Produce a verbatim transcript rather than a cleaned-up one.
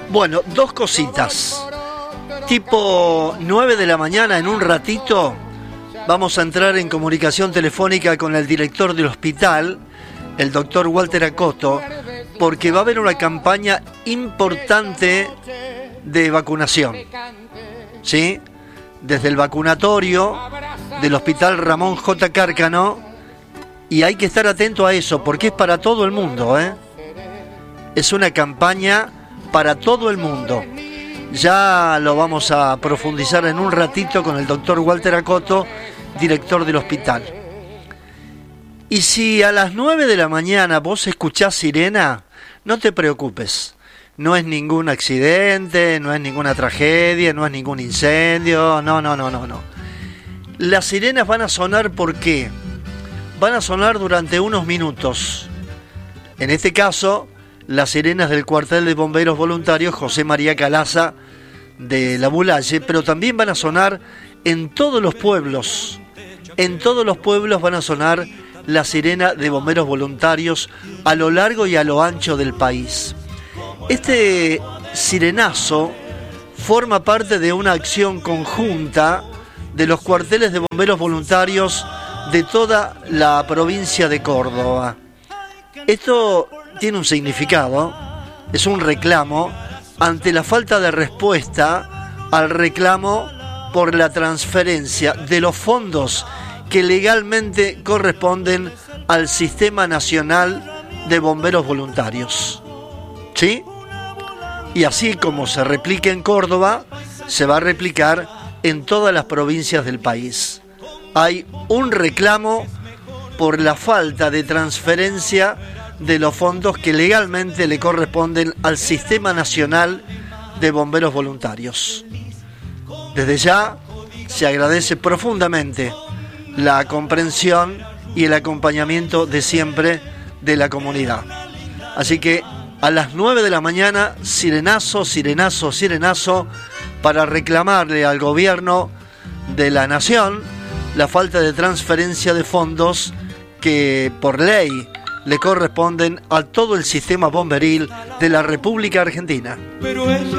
Bueno, dos cositas. Tipo nueve de la mañana, en un ratito, vamos a entrar en comunicación telefónica con el director del hospital, el doctor Walter Acoto, porque va a haber una campaña importante de vacunación, ¿sí? Desde el vacunatorio del Hospital Ramón J. Cárcano, y hay que estar atento a eso, porque es para todo el mundo, ¿eh? Es una campaña para todo el mundo. Ya lo vamos a profundizar en un ratito con el doctor Walter Acoto, director del hospital. Y si a las nueve de la mañana vos escuchás sirena, no te preocupes. No es ningún accidente, no es ninguna tragedia, no es ningún incendio, no, no, no, no, no. Las sirenas van a sonar, ¿por qué? Van a sonar durante unos minutos. En este caso, las sirenas del cuartel de bomberos voluntarios José María Calaza de La Bulalle, pero también van a sonar en todos los pueblos. En todos los pueblos van a sonar la sirena de bomberos voluntarios a lo largo y a lo ancho del país. Este sirenazo forma parte de una acción conjunta de los cuarteles de bomberos voluntarios de toda la provincia de Córdoba. Esto tiene un significado, es un reclamo ante la falta de respuesta al reclamo por la transferencia de los fondos que legalmente corresponden al Sistema Nacional de Bomberos Voluntarios. ¿Sí? Y así como se replica en Córdoba, se va a replicar en todas las provincias del país. Hay un reclamo por la falta de transferencia de los fondos que legalmente le corresponden al Sistema Nacional de Bomberos Voluntarios. Desde ya se agradece profundamente la comprensión y el acompañamiento de siempre de la comunidad. Así que a las nueve de la mañana, sirenazo, sirenazo, sirenazo, para reclamarle al gobierno de la nación la falta de transferencia de fondos que por ley le corresponden a todo el sistema bomberil de la República Argentina.